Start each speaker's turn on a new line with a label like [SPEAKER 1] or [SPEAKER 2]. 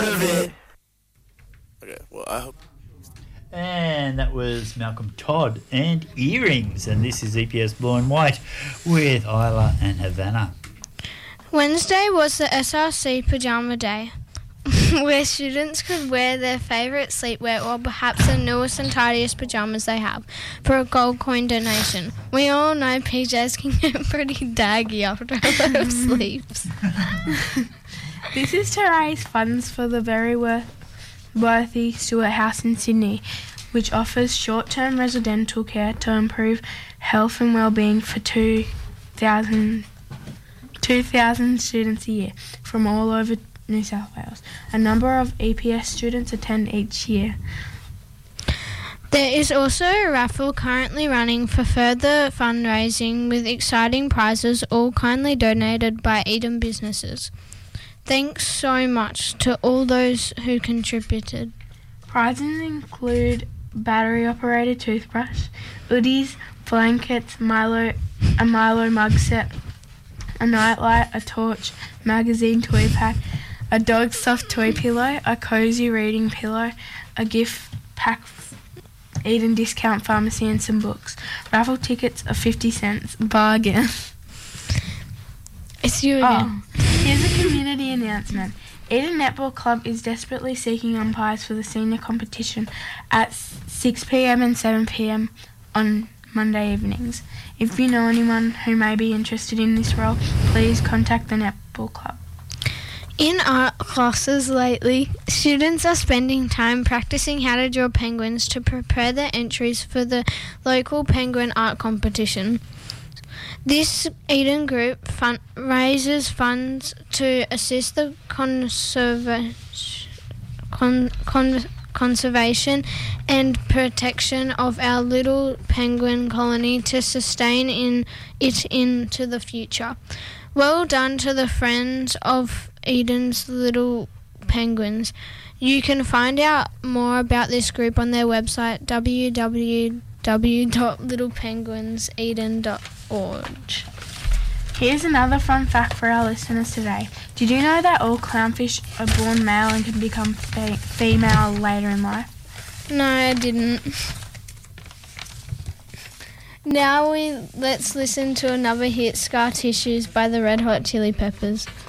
[SPEAKER 1] part of it.
[SPEAKER 2] Okay, well, I hope.
[SPEAKER 3] And that was Malcolm Todd and Earrings. And this is EPS Blue and White with Isla and Havana.
[SPEAKER 4] Wednesday was the SRC Pajama Day, where students could wear their favourite sleepwear or perhaps the newest and tidiest pyjamas they have for a gold coin donation. We all know PJs can get pretty daggy after a lot of sleeps.
[SPEAKER 1] This is to raise funds for the very worthy Stewart House in Sydney, which offers short-term residential care to improve health and well-being for 2,000 students a year from all over New South Wales. A number of EPS students attend each year.
[SPEAKER 4] There is also a raffle currently running for further fundraising with exciting prizes, all kindly donated by Eden businesses. Thanks so much to all those who contributed.
[SPEAKER 1] Prizes include battery-operated toothbrush, hoodies, blankets, a Milo mug set, a nightlight, a torch, magazine toy pack, a dog soft toy pillow, a cozy reading pillow, a gift pack, Eden Discount Pharmacy and some books. Raffle tickets are 50 cents. Bargain.
[SPEAKER 4] It's you again.
[SPEAKER 1] Here's a community announcement. Eden Netball Club is desperately seeking umpires for the senior competition at 6 p.m. and 7 p.m. on Monday evenings. If you know anyone who may be interested in this role, please contact the Netball Club.
[SPEAKER 4] In art classes lately, students are spending time practicing how to draw penguins to prepare their entries for the local penguin art competition. This Eden group raises funds to assist the conservation and protection of our little penguin colony to sustain it into the future. Well done to the friends of Eden's Little Penguins. You can find out more about this group on their website www.littlepenguinseden.org.
[SPEAKER 1] Here's another fun fact for our listeners today. Did you know that all clownfish are born male and can become female later in life?
[SPEAKER 4] No, I didn't. Now let's listen to another hit, Scar Tissues by the Red Hot Chili Peppers.